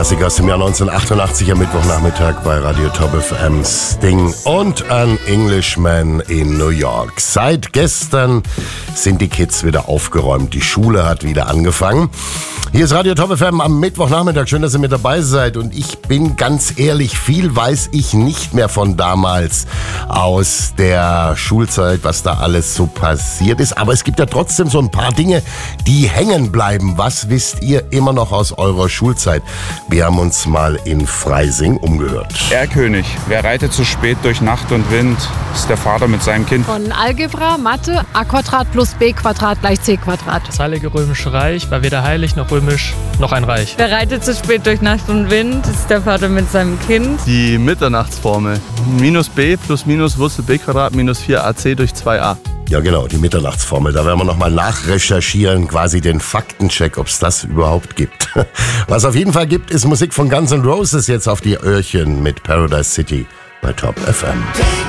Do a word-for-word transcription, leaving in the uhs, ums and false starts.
Klassiker aus dem Jahr neunzehnhundertachtundachtzig am Mittwochnachmittag bei Radio Top F M. Sting und An Englishman in New York. Seit gestern sind die Kids wieder aufgeräumt. Die Schule hat wieder angefangen. Hier ist Radio Top F M am Mittwochnachmittag. Schön, dass ihr mit dabei seid. Und ich bin ganz ehrlich, viel weiß ich nicht mehr von damals aus der Schulzeit, was da alles so passiert ist. Aber es gibt ja trotzdem so ein paar Dinge, die hängen bleiben. Was wisst ihr immer noch aus eurer Schulzeit? Wir haben uns mal in Freising umgehört. Erlkönig. Wer reitet zu spät durch Nacht und Wind, ist der Vater mit seinem Kind. Von Algebra, Mathe, a Quadrat plus b Quadrat gleich c Quadrat. Das Heilige Römische Reich war weder heilig noch römisch noch ein Reich. Wer reitet zu spät durch Nacht und Wind, ist der Vater mit seinem Kind. Die Mitternachtsformel. Minus b plus minus Wurzel b Quadrat minus vier a c durch zwei a. Ja genau, die Mitternachtsformel. Da werden wir nochmal nachrecherchieren, quasi den Faktencheck, ob es das überhaupt gibt. Was auf jeden Fall gibt, ist Musik von Guns N' Roses jetzt auf die Öhrchen mit Paradise City bei Top F M.